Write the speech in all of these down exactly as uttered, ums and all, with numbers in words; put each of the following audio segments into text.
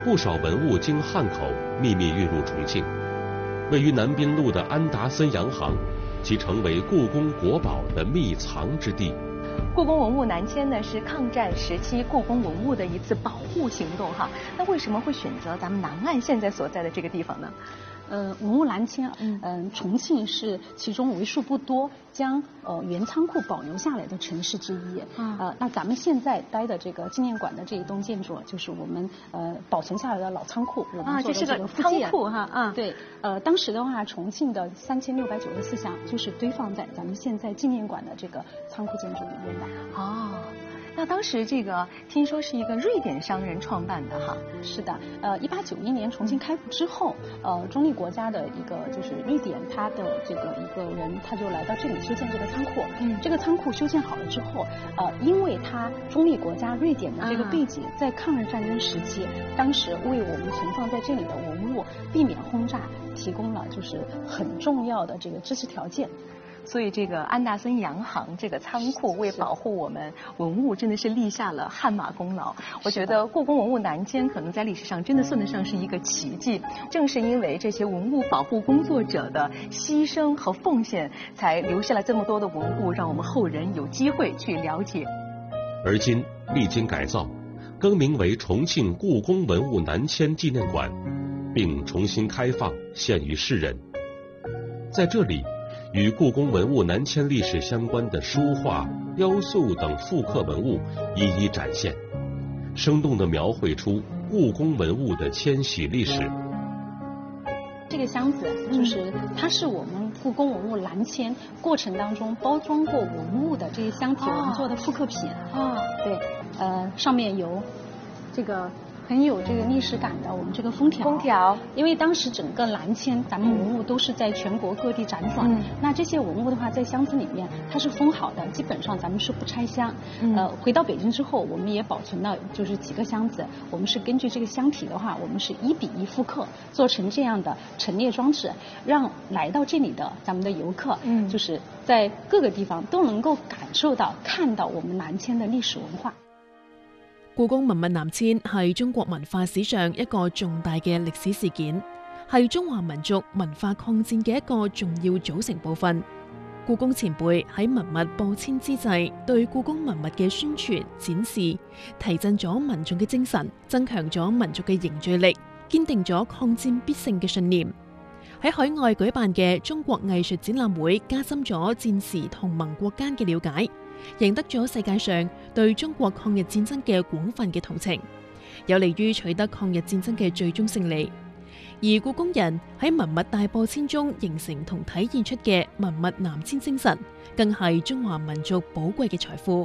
不少文物经汉口秘密运入重庆。位于南滨路的安达森洋行，即成为故宫国宝的秘藏之地。 故宫文物南迁呢，是抗战时期故宫文物的一次保护行动哈。那为什么会选择咱们南岸现在所在的这个地方呢？ 呃，文物南迁，嗯、呃，重庆是其中为数不多将呃原仓库保留下来的城市之一。啊、呃，那咱们现在待的这个纪念馆的这一栋建筑，就是我们呃保存下来的老仓库。我们做的这个复建。 啊，这是个仓库哈。啊， 对。呃，当时的话，重庆的三千六百九十四箱就是堆放在咱们现在纪念馆的这个仓库建筑里面的。 哦。那当时这个听说是一个瑞典商人创办的哈。 是的，呃，一八九一年重庆开埠之后，呃，中立国家的一个就是瑞典，他的这个一个人，他就来到这里修建这个仓库。嗯，这个仓库修建好了之后，呃，因为他中立国家瑞典的这个背景，啊、在抗日战争时期，当时为我们存放在这里的文物避免轰炸，提供了就是很重要的这个支持条件。 所以这个安达森洋行这个仓库为保护我们文物，真的是立下了汗马功劳。我觉得故宫文物南迁可能在历史上真的算得上是一个奇迹。正是因为这些文物保护工作者的牺牲和奉献，才留下了这么多的文物，让我们后人有机会去了解。 而今历经改造，更名为重庆故宫文物南迁纪念馆，并重新开放现于世人。在这里，与故宫文物南迁历史相关的书画、雕塑等复刻文物一一展现，生动地描绘出故宫文物的迁徙历史。 这个箱子就是它是我们故宫文物南迁过程当中包装过文物的这些箱体，我们做的复刻品。啊，对，呃，上面有这个很有这个历史感的我们这个封条。 封条，因为当时整个南迁，咱们文物都是在全国各地辗转。嗯，那这些文物的话，在箱子里面它是封好的，基本上咱们是不拆箱。嗯，呃，回到北京之后，我们也保存了就是几个箱子，我们是根据这个箱体的话，我们是一比一复刻，做成这样的陈列装置，让来到这里的咱们的游客，嗯，就是在各个地方都能够感受到、看到我们南迁的历史文化。 故宮文物南遷係中國文化史上一個重大嘅歷史事件，係中華民族文化抗戰嘅一個重要組成部分。故宮前輩喺文物播遷之際，對故宮文物嘅宣傳展示，提振咗民眾嘅精神，增強咗民族嘅凝聚力，堅定咗抗戰必勝嘅信念。喺海外舉辦嘅中國藝術展覽會，加深咗戰時同盟國間嘅了解，贏得咗世界上對中國抗日戰爭嘅廣泛嘅同情，有利於取得抗日戰爭嘅最終勝利。而故宮人喺文物大播遷中形成同體現出嘅文物南遷精神，更係中華民族寶貴嘅財富。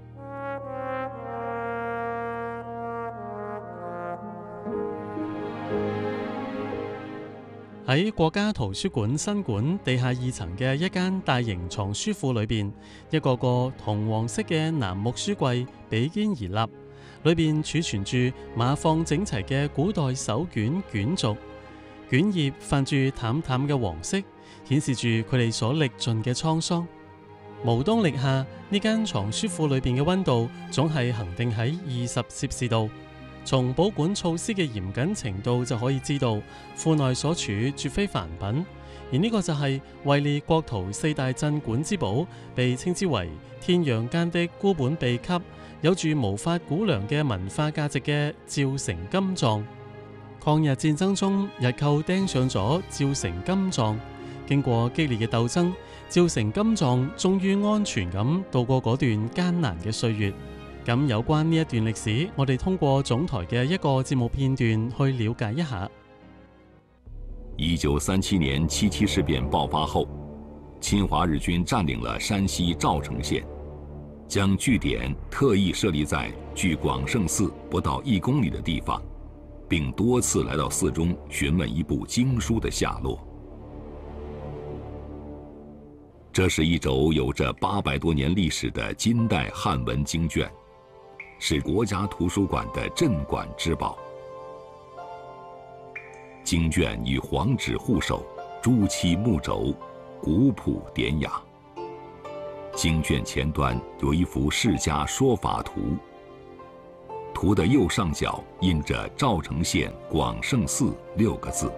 喺國家圖書館新館地下二層嘅一間大型藏書庫裏邊，一個個銅黃色嘅楠木書櫃比肩而立，裏邊儲存住碼放整齊嘅古代手卷卷軸，卷頁泛住淡淡嘅黃色，顯示住佢哋所歷盡嘅滄桑。無冬歷下，呢間藏書庫裏邊嘅溫度總係恒定喺二十攝氏度。從保管措施嘅嚴謹程度就可以知道，庫內所儲絕非凡品，而呢個就係位列國圖四大鎮館之寶，被稱之為天陽間的孤本秘笈，有住無法估量嘅文化價值嘅趙成金藏。抗日戰爭中，日寇釘上咗趙成金藏，經過激烈嘅鬥爭，趙成金藏終於安全咁度過嗰段艱難嘅歲月。咁有關呢一段歷史，我哋通過總台嘅一個節目片段去了解一下。 一九三七年七七事變爆發後，侵華日軍佔領了山西趙城縣，將據點特意設立在距廣勝寺不到一公里的地方，並多次來到寺中詢問一部經書的下落。這是一軸有着八百多年歷史的金代漢文經卷，是國家圖書館的鎮館之寶。經卷以黃紙護手，朱漆木軸，古樸典雅。經卷前端有一幅釋迦說法圖， 图的右上角印着赵城县广胜寺六个字。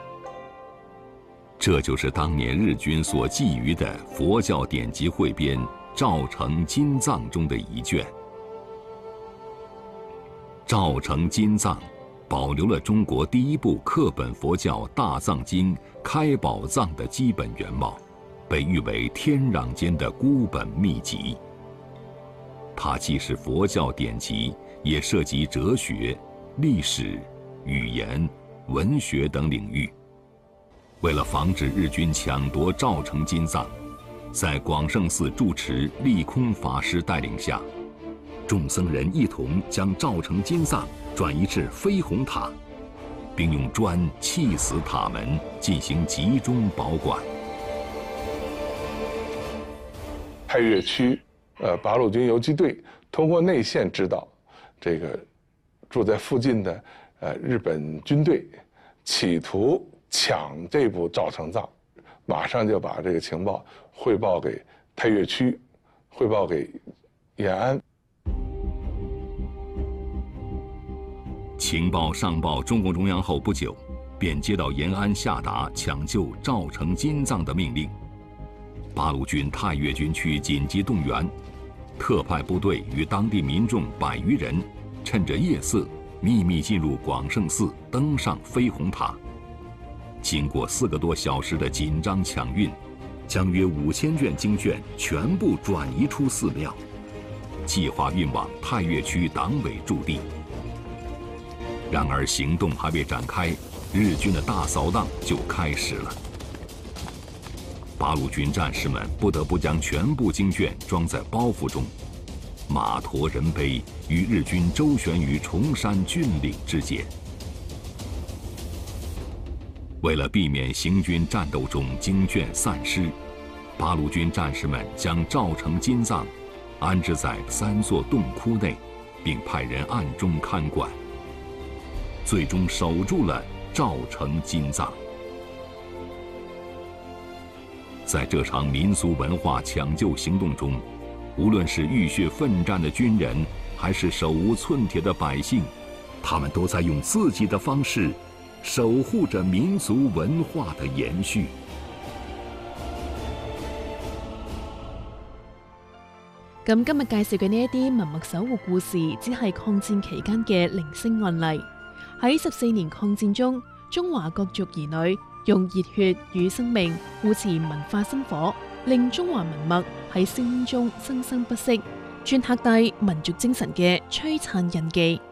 这就是当年日军所觊觎的佛教典籍汇编《赵城金藏》中的一卷。赵城金藏保留了中国第一部课本佛教大藏经开宝藏的基本原貌，被誉为天壤间的孤本秘籍。它既是佛教典籍，也涉及哲学、历史、语言、文学等领域。为了防止日军抢夺赵城金藏，在广胜寺住持利空法师带领下，众僧人一同将赵城金藏转移至飞虹塔，并用砖砌死塔门，进行集中保管。 太岳区，呃，八路军游击队通过内线知道，这个住在附近的呃日本军队企图抢这部赵城藏，马上就把这个情报汇报给太岳区，汇报给延安。 情报上报中共中央后不久，便接到延安下达抢救赵城金藏的命令。八路军太岳军区紧急动员，特派部队与当地民众百余人，趁着夜色秘密进入广胜寺，登上飞虹塔。经过四个多小时的紧张抢运，将约五千卷经卷全部转移出寺庙，计划运往太岳区党委驻地。然而行动还未展开，日军的大扫荡就开始了。八路军战士们不得不将全部经卷装在包袱中，马驮人背，与日军周旋于崇山峻岭之间。为了避免行军战斗中经卷散失，八路军战士们将赵城金藏安置在三座洞窟内，并派人暗中看管，最终守住了赵城金藏。在这场民俗文化抢救行动中，无论是浴血奋战的军人，还是手无寸铁的百姓，他们都在用自己的方式守护着民族文化的延续。 咁今日介紹嘅呢一啲文物守護故事，只係抗戰期間嘅零星案例。喺十四年抗戰中，中華各族兒女用熱血與生命護持文化薪火，令中華文物喺聲音中生生不息，鑄刻低民族精神嘅璀璨印記。